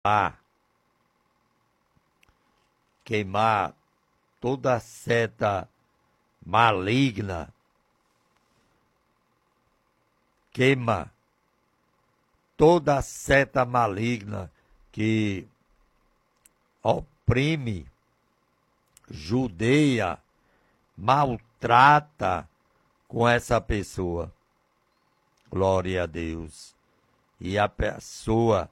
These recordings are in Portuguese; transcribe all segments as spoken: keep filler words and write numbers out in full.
queimar, queimar toda seta maligna, queima toda seta maligna que oprime, judeia, maltrata com essa pessoa. Glória a Deus. E a pessoa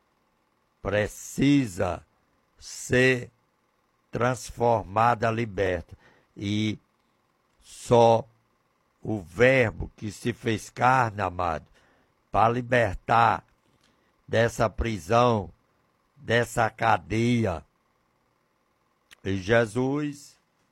precisa ser transformada, liberta. E só o Verbo que se fez carne, amado, para libertar dessa prisão, dessa cadeia. E Jesus,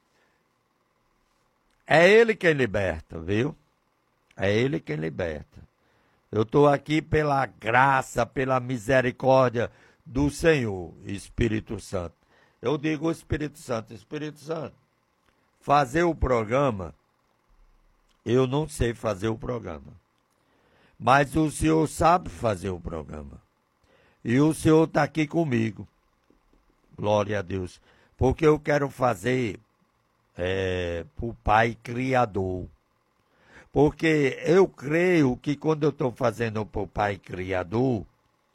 é Ele quem liberta, viu? É Ele quem liberta. Eu estou aqui pela graça, pela misericórdia do Senhor, Espírito Santo. Eu digo Espírito Santo, Espírito Santo, fazer o programa, eu não sei fazer o programa. Mas o Senhor sabe fazer o programa. E o Senhor está aqui comigo. Glória a Deus. Porque eu quero fazer é, para o Pai Criador. Porque eu creio que quando eu estou fazendo para o Pai Criador,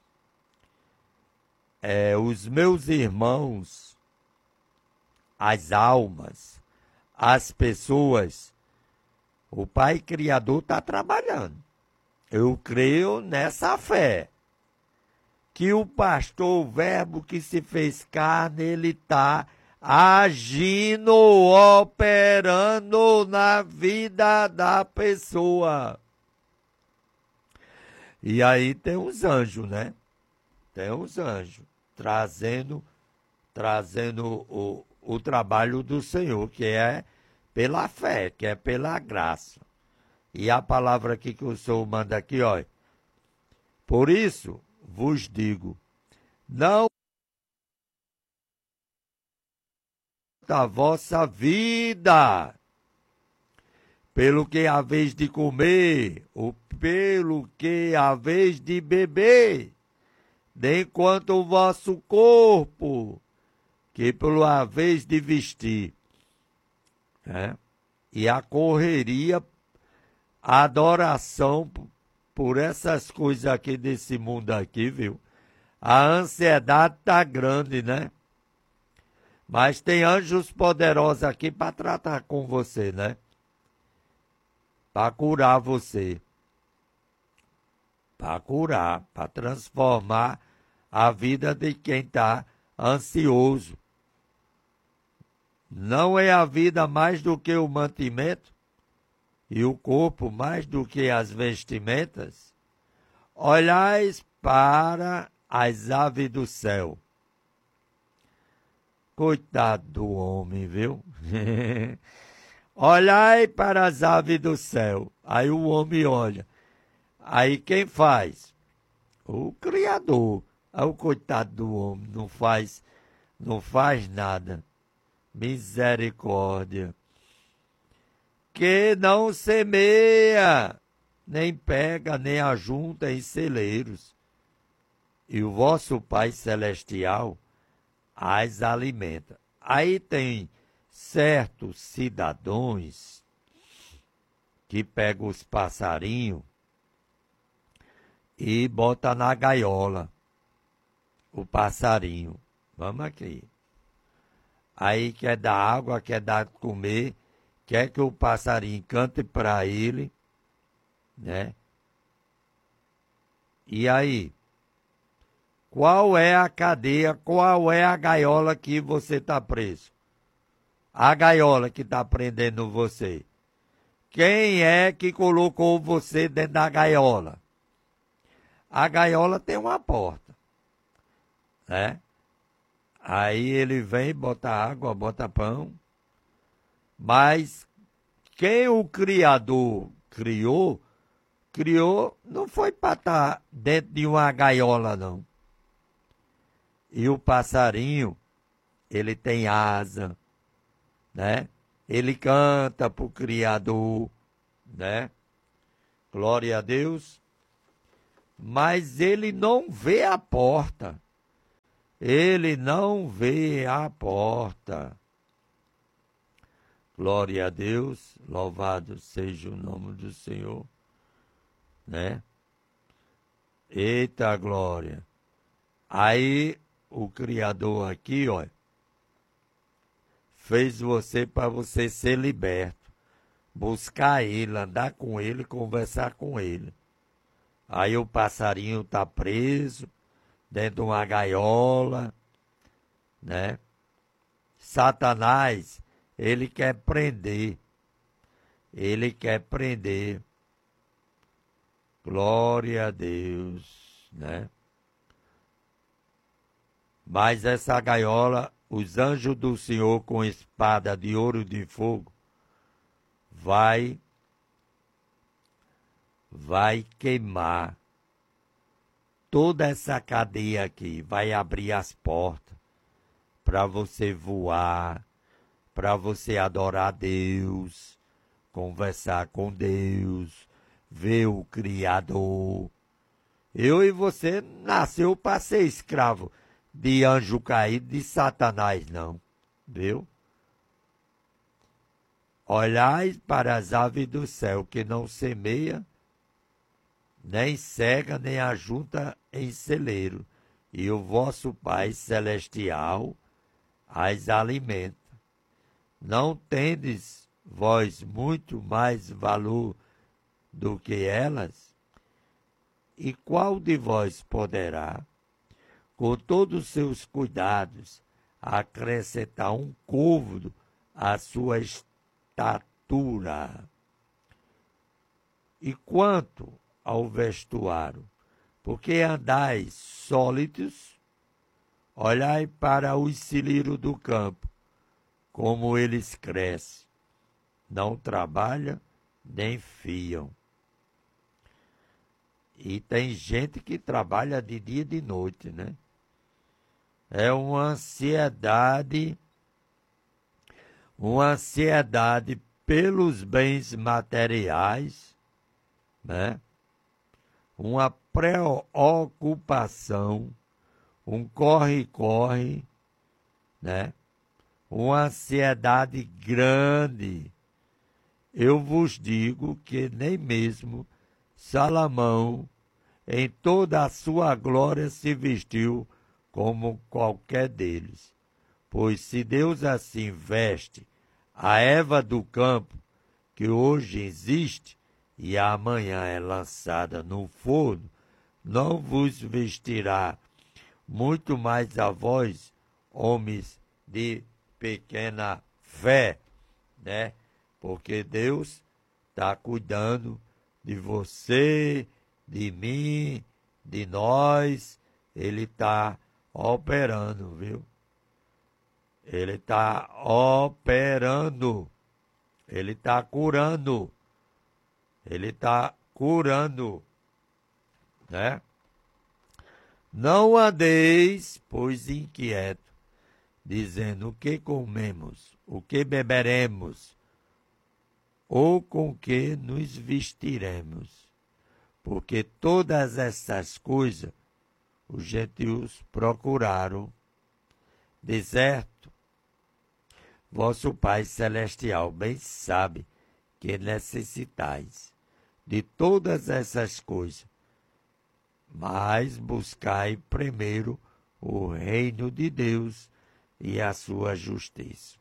é, os meus irmãos, as almas, as pessoas, o Pai Criador está trabalhando. Eu creio nessa fé, que o pastor, o Verbo que se fez carne, ele está agindo, operando na vida da pessoa. E aí tem os anjos, né? Tem os anjos, trazendo, trazendo o, o trabalho do Senhor, que é pela fé, que é pela graça. E a palavra aqui que o Senhor manda aqui, ó. Por isso vos digo, não da vossa vida, pelo que haveis de comer, ou pelo que haveis de beber, nem quanto o vosso corpo, que pelo haveis de vestir. Né? E a correria, a adoração por essas coisas aqui desse mundo aqui, viu? A ansiedade tá grande, né? Mas tem anjos poderosos aqui para tratar com você, né? Para curar você. Para curar, para transformar a vida de quem está ansioso. Não é a vida mais do que o mantimento? E o corpo mais do que as vestimentas? Olhais para as aves do céu. Coitado do homem, viu? Olhai para as aves do céu. Aí o homem olha. Aí quem faz? O Criador. Aí o coitado do homem não faz, não faz nada. Misericórdia. Que não semeia, nem pega, nem ajunta em celeiros. E o vosso Pai Celestial as alimenta. Aí tem certos cidadãos que pegam os passarinhos e botam na gaiola o passarinho. Vamos aqui. Aí quer dar água, quer dar de comer, quer que o passarinho cante para ele, né? E aí, qual é a cadeia, qual é a gaiola que você está preso? A gaiola que está prendendo você. Quem é que colocou você dentro da gaiola? A gaiola tem uma porta, né? Aí ele vem, bota água, bota pão. Mas quem o Criador criou, criou, não foi para estar dentro de uma gaiola, não. E o passarinho, ele tem asa, né? Ele canta para o Criador, né? Glória a Deus. Mas ele não vê a porta. ele não vê a porta. Glória a Deus, louvado seja o nome do Senhor, né? Eita glória. Aí o Criador aqui, ó, fez você para você ser liberto, buscar ele, andar com ele, conversar com ele. Aí o passarinho tá preso dentro de uma gaiola, né? Satanás, ele quer prender. Ele quer prender. Glória a Deus, né? Mas essa gaiola, os anjos do Senhor com espada de ouro de fogo, vai, vai queimar toda essa cadeia aqui, vai abrir as portas para você voar, para você adorar a Deus, conversar com Deus, ver o Criador. Eu e você nasceu para ser escravo de anjo caído, de Satanás, não, viu? Olhai para as aves do céu, que não semeia, nem cega, nem ajunta em celeiro, e o vosso Pai Celestial as alimenta. Não tendes vós muito mais valor do que elas? E qual de vós poderá, com todos os seus cuidados, acrescentar um côvado à sua estatura? E quanto ao vestuário, porque andais sólidos, olhai para os cilírios do campo, como eles crescem, não trabalham nem fiam. E tem gente que trabalha de dia e de noite, né? É uma ansiedade, uma ansiedade pelos bens materiais, né? Uma preocupação, um corre-corre, né? Uma ansiedade grande. Eu vos digo que nem mesmo Salomão, em toda a sua glória, se vestiu como qualquer deles. Pois se Deus assim veste a erva do campo, que hoje existe e amanhã é lançada no forno, não vos vestirá muito mais a vós, homens de pequena fé, né? Porque Deus está cuidando de você, de mim, de nós. Ele está operando, viu? Ele está operando. Ele está curando. Ele está curando, né? Não andeis, pois, inquieto, dizendo o que comemos, o que beberemos, ou com que nos vestiremos. Porque todas essas coisas os gentios procuraram. De certo, vosso Pai Celestial bem sabe que necessitais de todas essas coisas, mas buscai primeiro o reino de Deus e a sua justiça.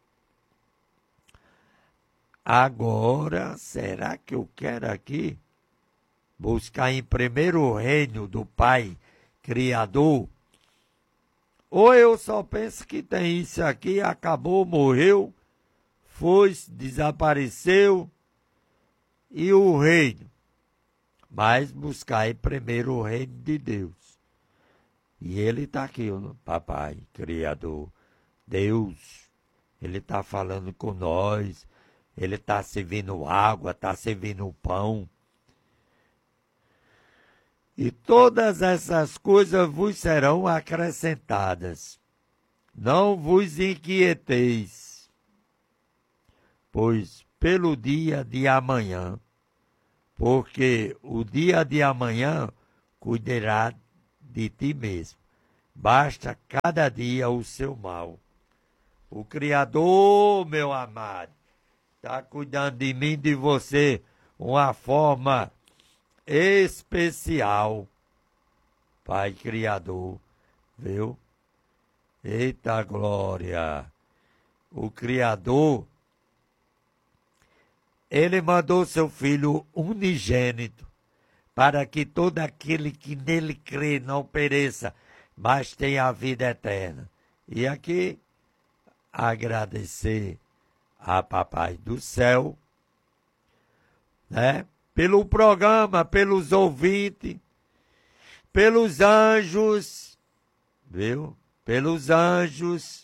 Agora, será que eu quero aqui buscar em primeiro o reino do Pai Criador? Ou eu só penso que tem isso aqui, acabou, morreu, foi, desapareceu, e o reino? Mas buscai primeiro o reino de Deus. E ele está aqui, o Papai Criador, Deus. Ele está falando com nós. Ele está servindo água, está servindo pão. E todas essas coisas vos serão acrescentadas. Não vos inquieteis, pois pelo dia de amanhã, porque o dia de amanhã cuidará de ti mesmo. basta cada dia o seu mal. O Criador, meu amado, está cuidando de mim e de você uma forma especial. Pai Criador, viu? Eita glória! O Criador, Ele mandou seu Filho unigênito, para que todo aquele que nele crê não pereça, mas tenha a vida eterna. E aqui, agradecer a Papai do Céu, né? Pelo programa, pelos ouvintes, pelos anjos, viu? Pelos anjos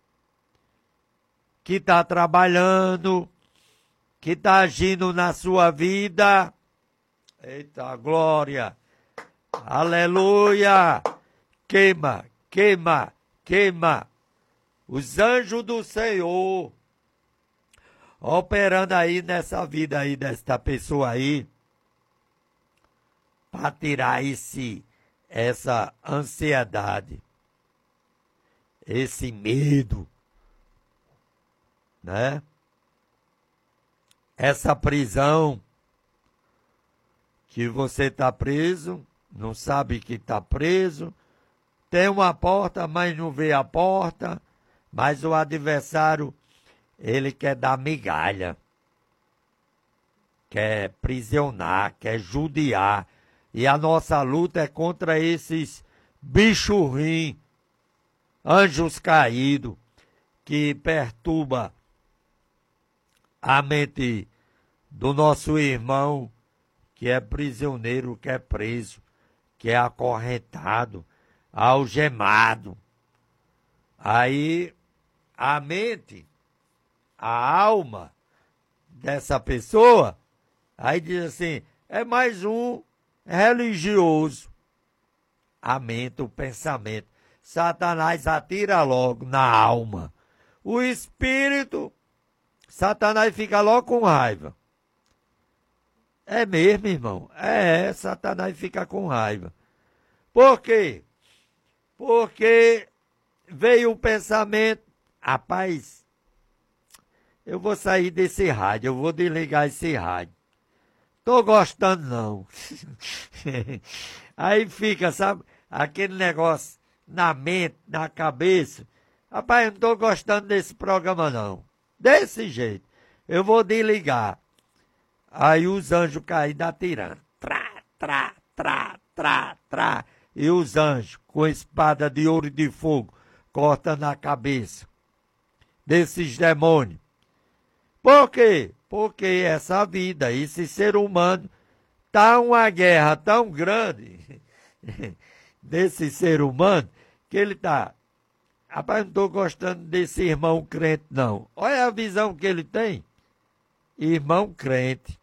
que está trabalhando, que está agindo na sua vida. Eita glória! Aleluia! Queima, queima, queima. Os anjos do Senhor operando aí nessa vida aí desta pessoa aí, para tirar esse, essa ansiedade, esse medo, né? Essa prisão que você está preso, não sabe que está preso, tem uma porta, mas não vê a porta, mas o adversário, ele quer dar migalha, quer prisionar, quer judiar. E a nossa luta é contra esses bichos ruins, anjos caídos, que perturba a mente do nosso irmão, que é prisioneiro, que é preso, que é acorrentado, algemado. Aí a mente, a alma dessa pessoa, aí diz assim, é mais um religioso. A mente, o pensamento. Satanás atira logo na alma. O espírito, Satanás fica logo com raiva. É mesmo, irmão? É, Satanás fica com raiva. Por quê? Porque veio o pensamento, rapaz, eu vou sair desse rádio, eu vou desligar esse rádio. Tô gostando não. Aí fica, sabe, aquele negócio na mente, na cabeça. Rapaz, eu não tô gostando desse programa não. Desse jeito. Eu vou desligar. Aí os anjos caídos atirando. Trá, trá, trá, trá, trá. E os anjos com espada de ouro e de fogo cortando a cabeça desses demônios. Por quê? Porque essa vida, esse ser humano, tá uma guerra tão grande desse ser humano que ele tá... Rapaz, não estou gostando desse irmão crente, não. Olha a visão que ele tem. Irmão crente.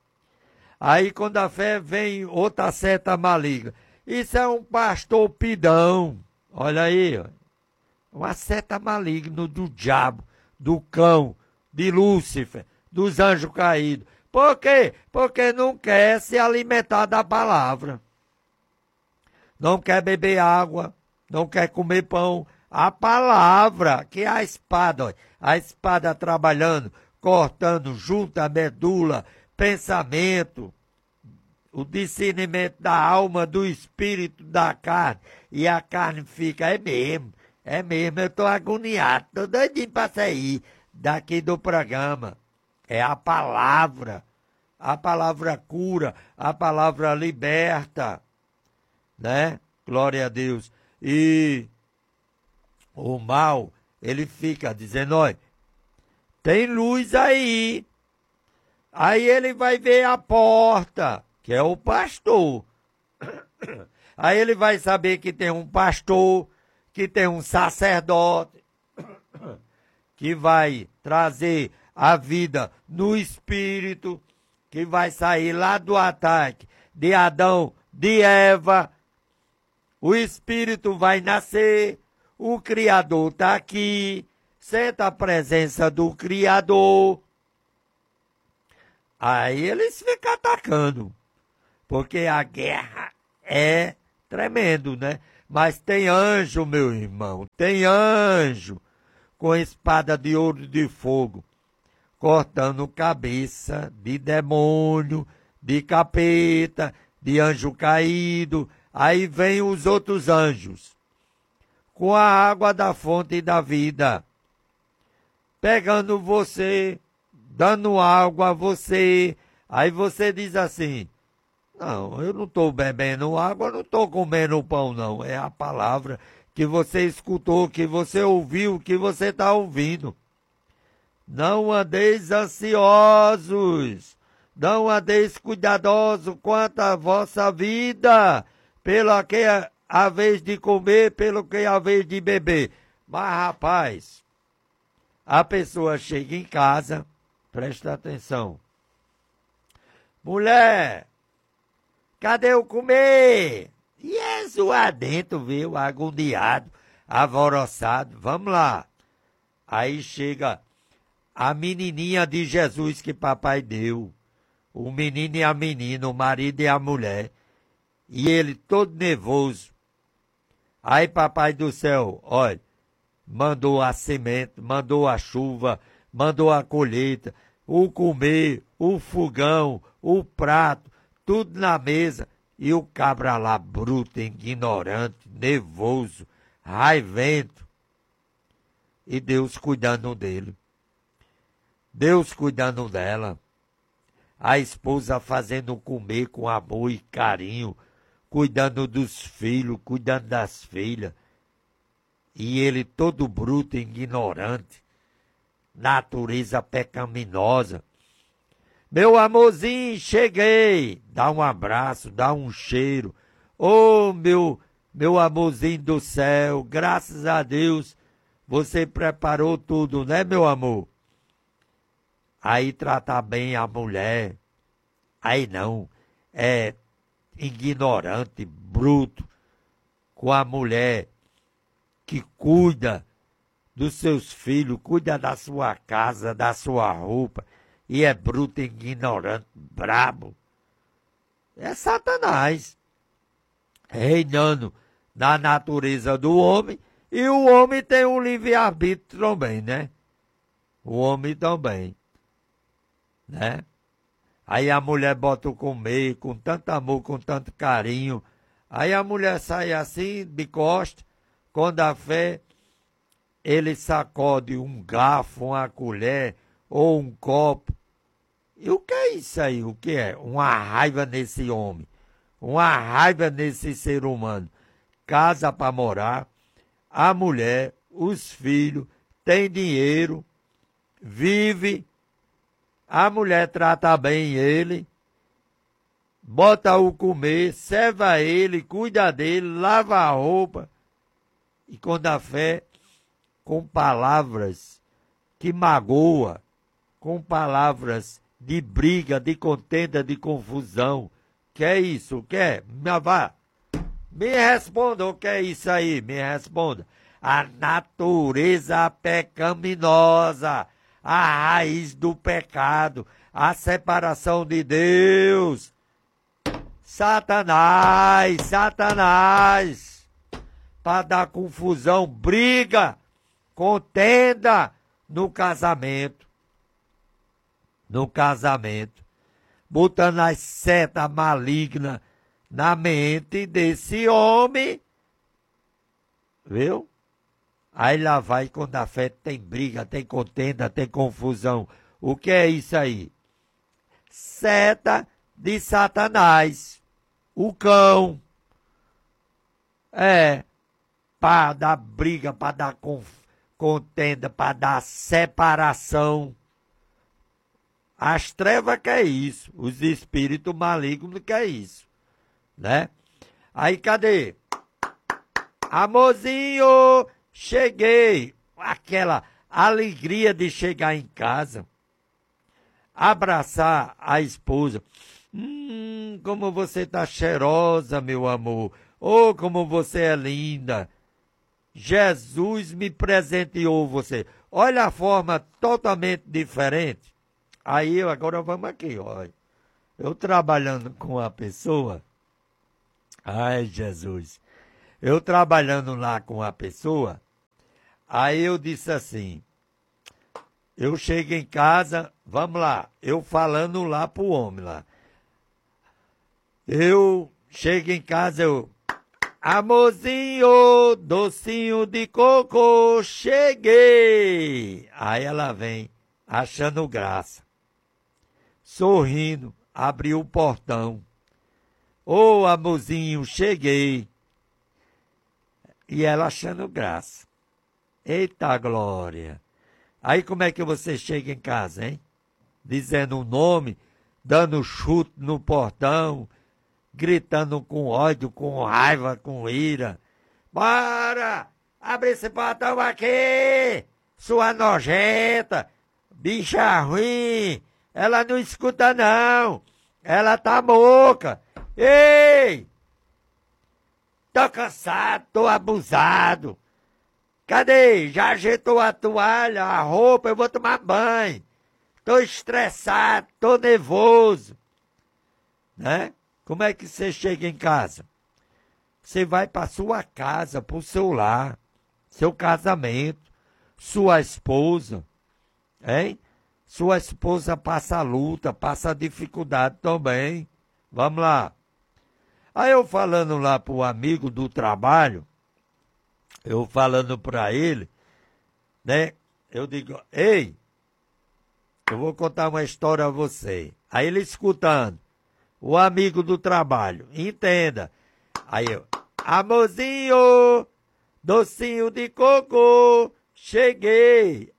Aí, quando a fé vem outra seta maligna. Isso é um pastor pidão. Olha aí, ó. Uma seta maligna do diabo, do cão, de Lúcifer, dos anjos caídos. Por quê? Porque não quer se alimentar da palavra. Não quer beber água, não quer comer pão. A palavra, que é a espada, ó, a espada trabalhando, cortando junto a medula, pensamento, o discernimento da alma, do espírito, da carne. E a carne fica, é mesmo, é mesmo, eu estou agoniado, estou doidinho para sair daqui do programa. É a palavra, a palavra cura, a palavra liberta, né? Glória a Deus. E o mal, ele fica dizendo, olha, tem luz aí. Aí ele vai ver a porta, que é o pastor. Aí ele vai saber que tem um pastor, que tem um sacerdote, que vai trazer a vida no espírito, que vai sair lá do ataque de Adão, de Eva. O espírito vai nascer, o Criador está aqui, senta a presença do Criador. Aí eles ficam atacando, porque a guerra é tremendo, né? Mas tem anjo, meu irmão, tem anjo com espada de ouro e de fogo, cortando cabeça de demônio, de capeta, de anjo caído. Aí vem os outros anjos, com a água da fonte da vida, pegando você, dando água a você. Aí você diz assim, não, eu não estou bebendo água, não estou comendo pão, não. É a palavra que você escutou, que você ouviu, que você está ouvindo. Não andeis ansiosos, não andeis cuidadosos quanto à vossa vida, pelo que é a vez de comer, pelo que é a vez de beber. Mas, rapaz, a pessoa chega em casa, presta atenção. Mulher, cadê o comer? E é zoar dentro, viu? Agoniado, alvoroçado. Vamos lá. Aí chega a menininha de Jesus que papai deu. O menino e a menina, o marido e a mulher. E ele todo nervoso. Aí papai do céu, olha, mandou a semente, mandou a chuva, mandou a colheita, o comer, o fogão, o prato, tudo na mesa. E o cabra lá, bruto, ignorante, nervoso, raivento. E Deus cuidando dele. Deus cuidando dela. A esposa fazendo comer com amor e carinho, cuidando dos filhos, cuidando das filhas. E ele todo bruto, ignorante, natureza pecaminosa. Meu amorzinho, cheguei. Dá um abraço, dá um cheiro. Ô, oh, meu, meu amorzinho do céu, graças a Deus, você preparou tudo, né, meu amor? Aí tratar bem a mulher. Aí não, é ignorante, bruto, com a mulher que cuida dos seus filhos, cuida da sua casa, da sua roupa, e é bruto, ignorante, brabo. É Satanás reinando na natureza do homem, e o homem tem um livre-arbítrio também, né? O homem também, né? Aí a mulher bota o comer com tanto amor, com tanto carinho. Aí a mulher sai assim, de costas, com a fé, ele sacode um garfo, uma colher ou um copo. E o que é isso aí? O que é? Uma raiva nesse homem, uma raiva nesse ser humano. Casa para morar, a mulher, os filhos, tem dinheiro, vive, a mulher trata bem ele, bota o comer, serva ele, cuida dele, lava a roupa. E quando a fé, com palavras que magoa, com palavras de briga, de contenda, de confusão. Que é isso? O que é? Vá, me responda o que é isso aí, me responda. A natureza pecaminosa, a raiz do pecado, a separação de Deus. Satanás, Satanás, para dar confusão, briga, contenda no casamento. No casamento, botando as setas malignas na mente desse homem, viu? Aí lá vai, quando a fé tem briga, tem contenda, tem confusão. O que é isso aí? Seta de Satanás, o cão. É, para dar briga, para dar contenda, para dar separação. As trevas quer isso, os espíritos malignos quer isso, né? Aí cadê? Amorzinho, cheguei. Aquela alegria de chegar em casa, abraçar a esposa. Hum, como você tá cheirosa, meu amor. Oh, como você é linda. Jesus me presenteou você. Olha a forma totalmente diferente. Aí, agora vamos aqui, olha. Eu trabalhando com a pessoa, ai, Jesus, Eu trabalhando lá com a pessoa, aí eu disse assim, eu chego em casa, vamos lá, eu falando lá pro homem lá. Eu chego em casa, eu... Amorzinho, docinho de coco, cheguei! Aí ela vem, achando graça. Sorrindo, abriu o portão. Ô, amorzinho, cheguei! E ela achando graça. Eita glória! Aí como é que você chega em casa, hein? Dizendo o nome, dando chute no portão, gritando com ódio, com raiva, com ira. Bora! Abre esse portão aqui! Sua nojenta! Bicha ruim! Ela não escuta não! Ela tá moca! Ei! Tô cansado, tô abusado! Cadê? Já ajeitou a toalha, a roupa, eu vou tomar banho. Tô estressado, tô nervoso. Né? Como é que você chega em casa? Você vai para sua casa, para o seu lar, seu casamento, sua esposa, hein? Sua esposa passa luta, passa dificuldade também. Vamos lá. Aí eu falando lá pro amigo do trabalho, eu falando para ele, né? Eu digo, ei, eu vou contar uma história a você. Aí ele escutando, o amigo do trabalho, entenda. Aí eu, amorzinho, docinho de coco, cheguei.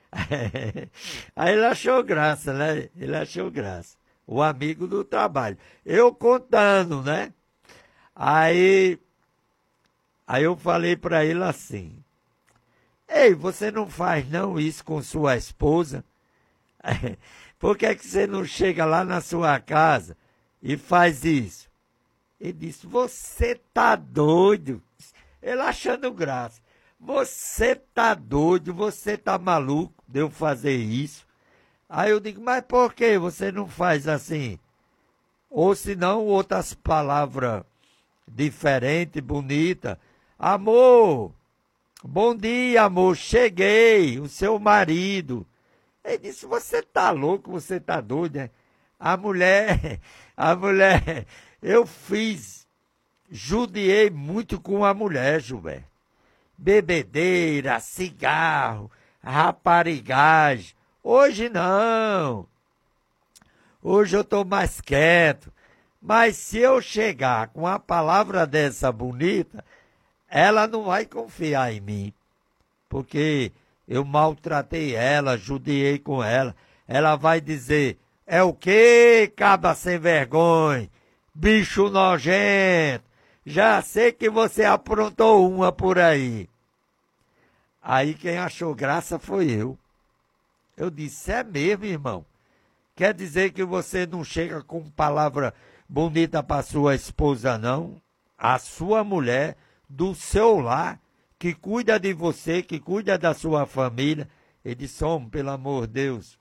Aí ele achou graça, né? Ele achou graça. O amigo do trabalho. Eu contando, né? Aí, aí eu falei para ele assim, ei, você não faz não isso com sua esposa? Por que é que você não chega lá na sua casa e faz isso? Ele disse, você tá doido? Ele achando graça. Você tá doido, você tá maluco de eu fazer isso? Aí eu digo, mas por que você não faz assim? Ou se não, outras palavras diferentes, bonitas. Amor, bom dia, amor, cheguei, o seu marido. Ele disse, você tá louco, você tá doido, né? A mulher, a mulher, eu fiz, judiei muito com a mulher, Gilberto. Bebedeira, cigarro, raparigagem. Hoje não. Hoje eu tô mais quieto. Mas se eu chegar com uma palavra dessa bonita, ela não vai confiar em mim. Porque eu maltratei ela, judiei com ela. Ela vai dizer, é o quê, caba sem vergonha? Bicho nojento. Já sei que você aprontou uma por aí. Aí quem achou graça foi eu. Eu disse, é mesmo, irmão? Quer dizer que você não chega com palavra bonita para sua esposa, não? A sua mulher, do seu lar, que cuida de você, que cuida da sua família. Ele disse, homem, pelo amor de Deus,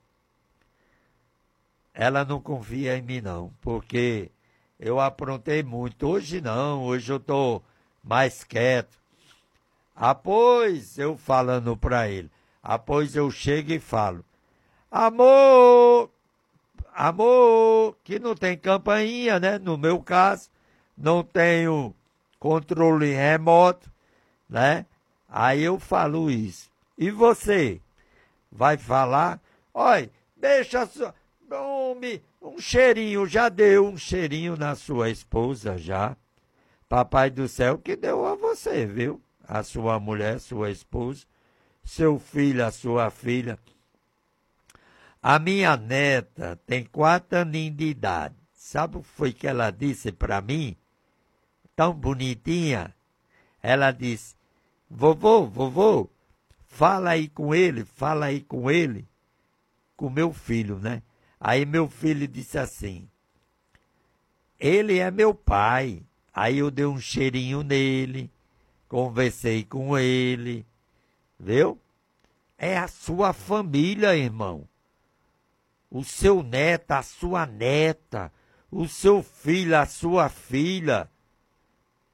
ela não confia em mim, não, porque eu aprontei muito. Hoje não, hoje eu estou mais quieto. Após eu falando para ele, após eu chego e falo, amor, amor, que não tem campainha, né? No meu caso, não tenho controle remoto, né? Aí eu falo isso. E você vai falar, olha, deixa só, homem, um cheirinho, já deu um cheirinho na sua esposa, já. Papai do céu que deu a você, viu? A sua mulher, sua esposa, seu filho, a sua filha. A minha neta tem quatro aninhos de idade. Sabe o que foi que ela disse para mim? Tão bonitinha. Ela disse, vovô, vovô, fala aí com ele, fala aí com ele, com meu filho, né? Aí meu filho disse assim, ele é meu pai. Aí eu dei um cheirinho nele, conversei com ele, viu? É a sua família, irmão. O seu neto, a sua neta, o seu filho, a sua filha.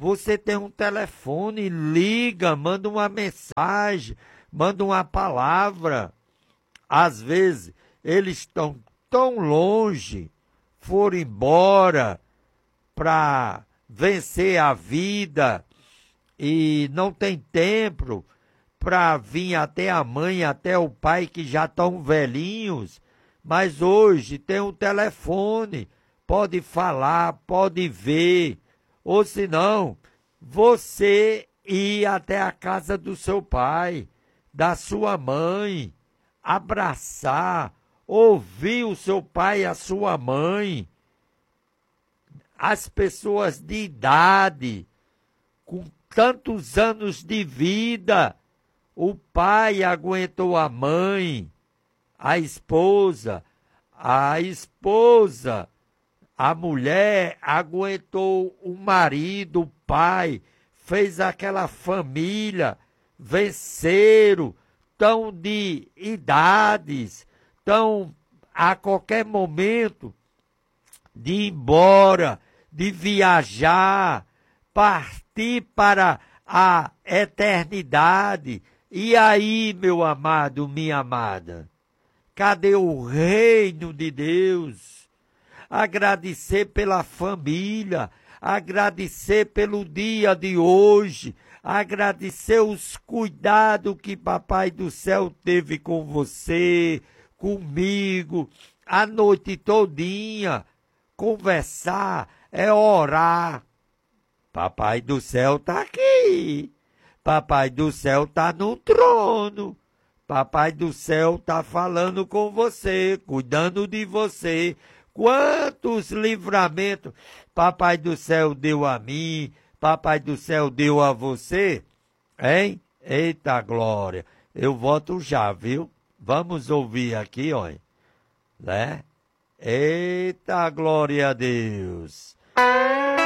Você tem um telefone, liga, manda uma mensagem, manda uma palavra. Às vezes, eles estão tão longe, foram embora para vencer a vida e não tem tempo para vir até a mãe, até o pai que já estão velhinhos. Mas hoje tem um telefone, pode falar, pode ver. Ou se não, você ir até a casa do seu pai, da sua mãe, abraçar, ouvir o seu pai e a sua mãe. As pessoas de idade, com tantos anos de vida, o pai aguentou a mãe, a esposa, a esposa, a mulher aguentou o marido, o pai, fez aquela família, venceram, tão de idades, tão a qualquer momento de ir embora, de viajar, partir para a eternidade. E aí, meu amado, minha amada, cadê o reino de Deus? Agradecer pela família, agradecer pelo dia de hoje, agradecer os cuidados que Papai do Céu teve com você, comigo, a noite todinha. Conversar é orar. Papai do Céu está aqui. Papai do Céu está no trono. Papai do Céu está falando com você, cuidando de você. Quantos livramentos Papai do Céu deu a mim, Papai do Céu deu a você, hein? Eita glória! Eu volto já, viu? Vamos ouvir aqui, olha, né? Eita glória a Deus!